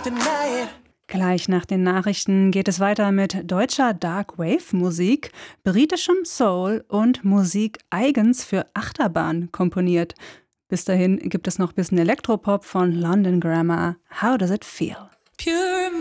deny it. Gleich nach den Nachrichten geht es weiter mit deutscher Dark Wave Musik, britischem Soul und Musik eigens für Achterbahn komponiert. Bis dahin gibt es noch ein bisschen Elektropop von London Grammar. How does it feel? Pure